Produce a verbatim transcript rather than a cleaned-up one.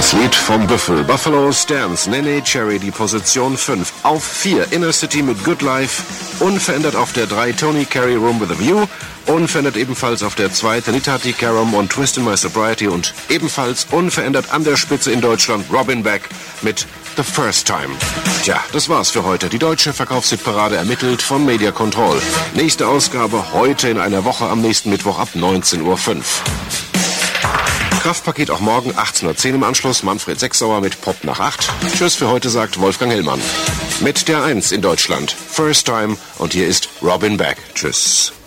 Das Lied vom Büffel. Buffalo Stance, Nene Cherry, die Position fünf. Auf vier, Inner City mit Good Life. Unverändert auf der drei, Tony Carey, Room with a View. Unverändert ebenfalls auf der zwei, Nitati Karam und Twist in My Sobriety. Und ebenfalls unverändert an der Spitze in Deutschland Robin Beck mit The First Time. Tja, das war's für heute. Die deutsche Verkaufshitparade ermittelt von Media Control. Nächste Ausgabe heute in einer Woche am nächsten Mittwoch ab neunzehn Uhr fünf. Kraftpaket auch morgen achtzehn Uhr zehn im Anschluss. Manfred Sechsauer mit Pop nach acht. Tschüss für heute, sagt Wolfgang Hellmann. Mit der eins in Deutschland. First Time. Und hier ist Robin Beck. Tschüss.